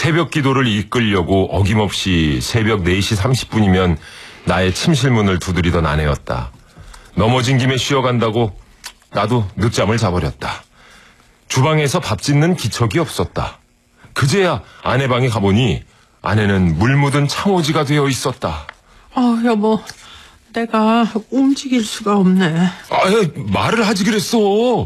새벽 기도를 이끌려고 어김없이 새벽 4시 30분이면 나의 침실문을 두드리던 아내였다. 넘어진 김에 쉬어간다고 나도 늦잠을 자버렸다. 주방에서 밥 짓는 기척이 없었다. 그제야 아내 방에 가보니 아내는 물 묻은 창호지가 되어 있었다. 여보, 내가 움직일 수가 없네. 말을 하지 그랬어.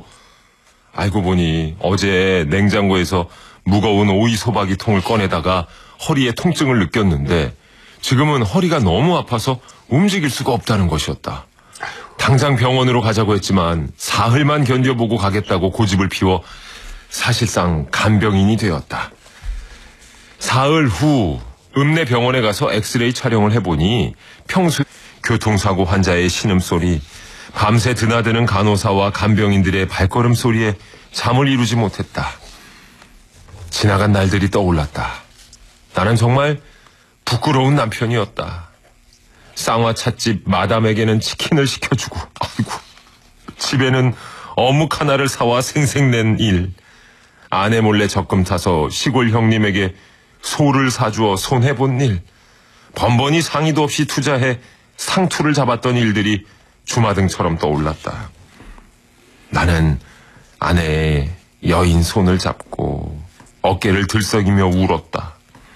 알고 보니 어제 냉장고에서 무거운 오이 소박이 통을 꺼내다가 허리에 통증을 느꼈는데 지금은 허리가 너무 아파서 움직일 수가 없다는 것이었다. 당장 병원으로 가자고 했지만 사흘만 견뎌보고 가겠다고 고집을 피워 사실상 간병인이 되었다. 사흘 후 읍내 병원에 가서 엑스레이 촬영을 해보니 평소 교통사고 환자의 신음소리, 밤새 드나드는 간호사와 간병인들의 발걸음 소리에 잠을 이루지 못했다. 지나간 날들이 떠올랐다. 나는 정말 부끄러운 남편이었다. 쌍화찻집 마담에게는 치킨을 시켜주고, 집에는 어묵 하나를 사와 생색낸 일, 아내 몰래 적금 타서 시골 형님에게 소를 사주어 손해본 일, 번번이 상의도 없이 투자해 상투를 잡았던 일들이 주마등처럼 떠올랐다. 나는 아내의 여인 손을 잡고 어깨를 들썩이며 울었다.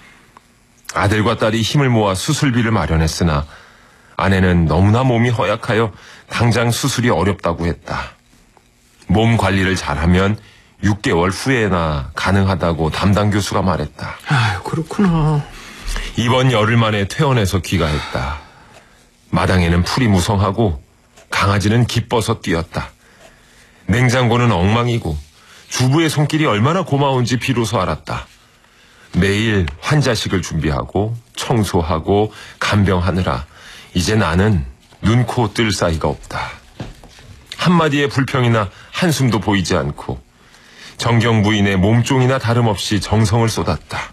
아들과 딸이 힘을 모아 수술비를 마련했으나 아내는 너무나 몸이 허약하여 당장 수술이 어렵다고 했다. 몸 관리를 잘하면 6개월 후에나 가능하다고 담당 교수가 말했다. 그렇구나. 이번 열흘 만에 퇴원해서 귀가했다. 마당에는 풀이 무성하고 강아지는 기뻐서 뛰었다. 냉장고는 엉망이고 주부의 손길이 얼마나 고마운지 비로소 알았다. 매일 환자식을 준비하고 청소하고 간병하느라 이제 나는 눈코 뜰 사이가 없다. 한마디의 불평이나 한숨도 보이지 않고 정경 부인의 몸종이나 다름없이 정성을 쏟았다.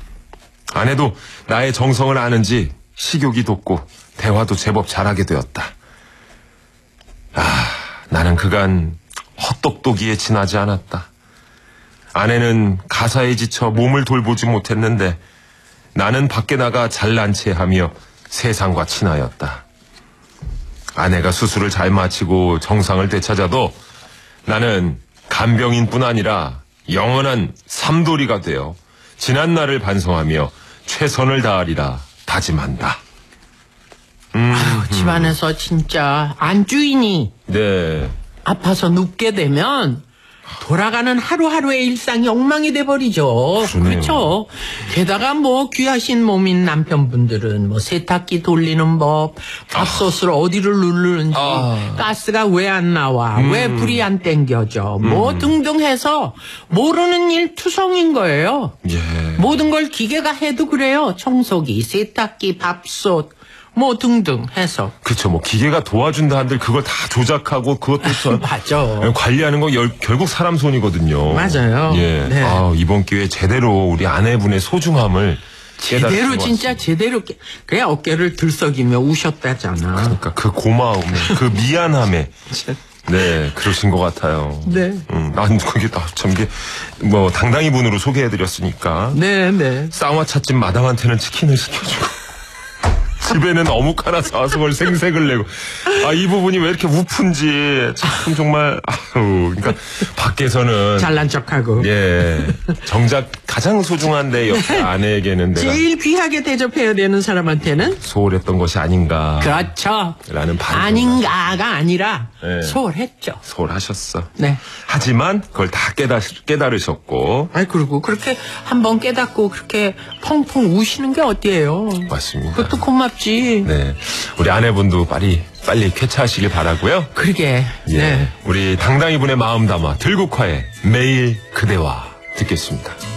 아내도 나의 정성을 아는지 식욕이 돋고 대화도 제법 잘하게 되었다. 나는 그간 헛똑똑이에 지나지 않았다. 아내는 가사에 지쳐 몸을 돌보지 못했는데 나는 밖에 나가 잘난 체하며 세상과 친하였다. 아내가 수술을 잘 마치고 정상을 되찾아도 나는 간병인뿐 아니라 영원한 삼돌이가 되어 지난 날을 반성하며 최선을 다하리라 다짐한다. 집안에서 진짜 안주인이 네. 아파서 눕게 되면 돌아가는 하루하루의 일상이 엉망이 돼버리죠. 그렇죠. 게다가 귀하신 몸인 남편분들은 세탁기 돌리는 법, 밥솥을 어디를 누르는지, 가스가 왜 안 나와, 왜 불이 안 땡겨져, 등등 해서 모르는 일 투성인 거예요. 예. 모든 걸 기계가 해도 그래요. 청소기, 세탁기, 밥솥, 등등 해서. 그쵸, 기계가 도와준다 한들 그걸 다 조작하고 그것도 맞아. 관리하는 거 결국 사람 손이거든요. 맞아요. 예. 네. 이번 기회에 제대로 우리 아내분의 소중함을 제대로 진짜 제대로 그래 어깨를 들썩이며 우셨다잖아. 그러니까 그 고마움에 그 미안함에 네 그러신 것 같아요. 네. 난 그게 참 이게 당당히 분으로 소개해드렸으니까. 네. 쌍화찻집 마담한테는 치킨을 시켜주고. 집에는 어묵 하나 사와서 그걸 생색을 내고. 이 부분이 왜 이렇게 우픈지. 참 정말, 그러니까, 밖에서는. 잘난 척하고. 예. 정작 가장 소중한 내 옆에 아내에게는 내가. 제일 귀하게 대접해야 되는 사람한테는. 소홀했던 것이 아닌가. 그렇죠. 라는 반응. 아닌가가 아니라. 네. 소홀했죠. 소홀하셨어. 네. 하지만 그걸 다 깨달으셨고. 그리고 그렇게 한번 깨닫고 그렇게 펑펑 우시는 게 어때요? 맞습니다. 그것도 고맙지. 네. 우리 아내분도 빨리 쾌차하시길 바라고요. 그러게. 예. 네. 우리 당당히 분의 마음 담아 들국화의 매일 그대와 듣겠습니다.